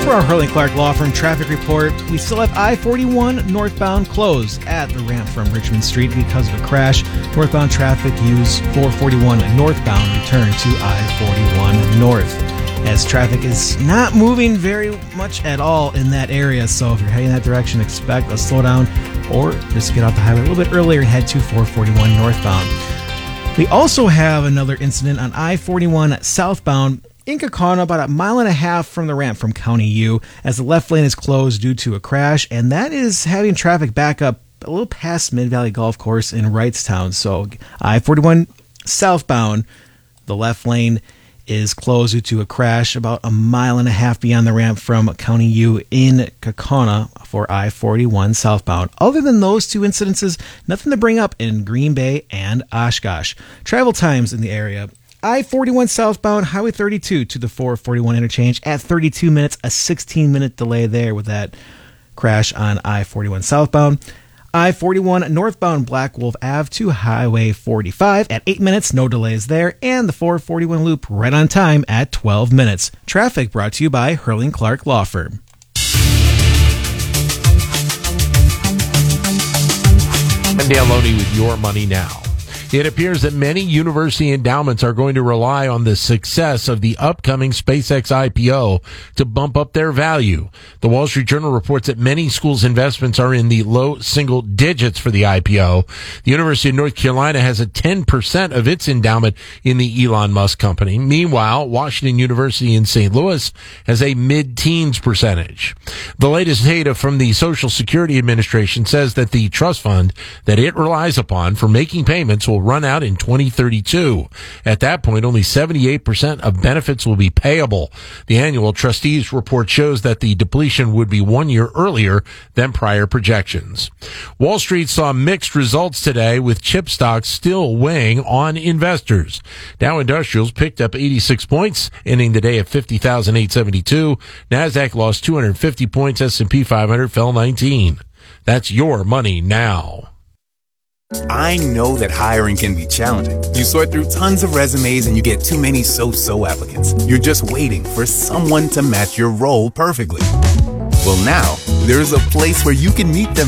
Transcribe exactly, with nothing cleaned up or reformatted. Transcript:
For our Hurley Clark Law Firm traffic report, we still have I forty-one northbound closed at the ramp from Richmond Street because of a crash. Northbound traffic use four forty-one northbound return to I forty-one north, as traffic is not moving very much at all in that area. So if you're heading that direction, expect a slowdown, or just get off the highway a little bit earlier and head to four forty-one northbound. We also have another incident on I forty-one southbound in Kaukauna, about a mile and a half from the ramp from County U, as the left lane is closed due to a crash, and that is having traffic back up a little past Mid Valley Golf Course in Wrightstown. So I forty-one southbound, the left lane is closed due to a crash about a mile and a half beyond the ramp from County U in Kaukauna for I forty-one southbound. Other than those two incidences, nothing to bring up in Green Bay and Oshkosh. Travel times in the area: I forty-one southbound, Highway thirty-two to the four forty-one interchange at thirty-two minutes, a sixteen minute delay there with that crash on I forty-one southbound. I forty-one northbound, Black Wolf Avenue to Highway forty-five at eight minutes, no delays there, and the four forty-one loop right on time at twelve minutes. Traffic brought to you by Hurley Clark Law Firm. I'm Dan Loney with Your Money Now. It appears that many university endowments are going to rely on the success of the upcoming SpaceX I P O to bump up their value. The Wall Street Journal reports that many schools' investments are in the low single digits for the I P O. The University of North Carolina has a ten percent of its endowment in the Elon Musk company. Meanwhile, Washington University in Saint Louis has a mid-teens percentage. The latest data from the Social Security Administration says that the trust fund that it relies upon for making payments will run out in twenty thirty-two. At that point, only seventy-eight percent of benefits will be payable. The annual trustees report shows that the depletion would be one year earlier than prior projections. Wall Street saw mixed results today, with chip stocks still weighing on investors. Dow Industrials picked up eighty-six points, ending the day at fifty thousand eight hundred seventy-two. NASDAQ lost two hundred fifty points. S and P five hundred fell nineteen. That's Your Money Now. I know that hiring can be challenging. You sort through tons of resumes and you get too many so-so applicants. You're just waiting for someone to match your role perfectly. Well, now, there's a place where you can meet them